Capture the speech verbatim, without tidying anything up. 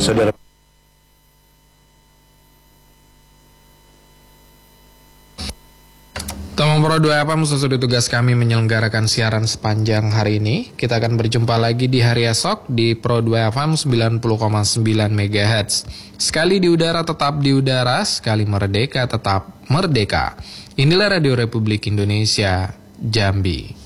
Saudara Teman Pro dua F M, sesudah tugas kami menyelenggarakan siaran sepanjang hari ini. Kita akan berjumpa lagi di hari esok di Pro dua F M sembilan puluh koma sembilan megahertz. Sekali di udara tetap di udara, sekali merdeka tetap merdeka. Inilah Radio Republik Indonesia, Jambi.